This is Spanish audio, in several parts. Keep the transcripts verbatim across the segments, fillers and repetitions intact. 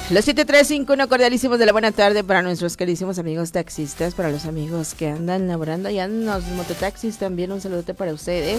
Los siete tres cinco uno cordialísimos de la buena tarde para nuestros queridísimos amigos taxistas, para los amigos que andan laborando allá en los mototaxis, también un saludote para ustedes.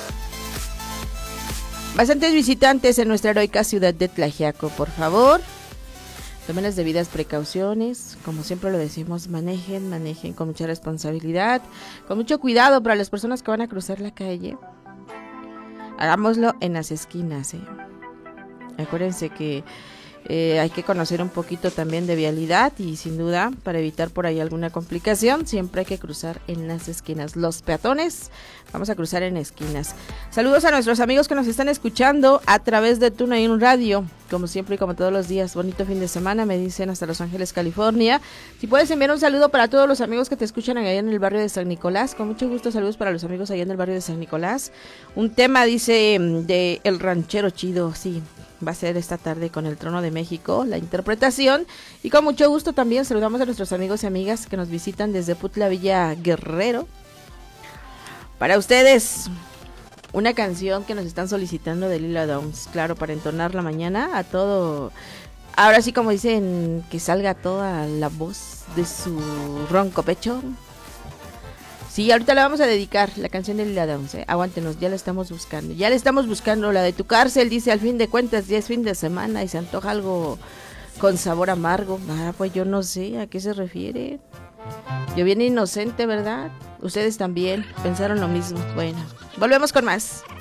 Bastantes visitantes en nuestra heroica ciudad de Tlaxiaco, por favor, tomen las debidas precauciones, como siempre lo decimos, manejen, manejen con mucha responsabilidad, con mucho cuidado para las personas que van a cruzar la calle. Hagámoslo en las esquinas, ¿eh? Acuérdense que Eh, hay que conocer un poquito también de vialidad y sin duda para evitar por ahí alguna complicación siempre hay que cruzar en las esquinas. Los peatones vamos a cruzar en esquinas. Saludos a nuestros amigos que nos están escuchando a través de TuneIn Radio, como siempre y como todos los días. Bonito fin de semana, me dicen hasta Los Ángeles, California. Si puedes enviar un saludo para todos los amigos que te escuchan allá en el barrio de San Nicolás, con mucho gusto. Saludos para los amigos allá en el barrio de San Nicolás. Un tema dice de El Ranchero Chido, sí, va a ser esta tarde con El Trono de México, la interpretación, y con mucho gusto también saludamos a nuestros amigos y amigas que nos visitan desde Putla Villa Guerrero. Para ustedes, una canción que nos están solicitando de Lila Downs, claro, para entonar la mañana a todo, ahora sí como dicen, que salga toda la voz de su ronco pecho. Sí, ahorita la vamos a dedicar, la canción de Lila Downs, ¿eh? Aguántenos, ya la estamos buscando, ya la estamos buscando, la de Tu Cárcel, dice, al fin de cuentas ya es fin de semana y se antoja algo con sabor amargo. Ah, pues yo no sé a qué se refiere. Yo bien inocente, ¿verdad? Ustedes también pensaron lo mismo. Bueno, volvemos con más.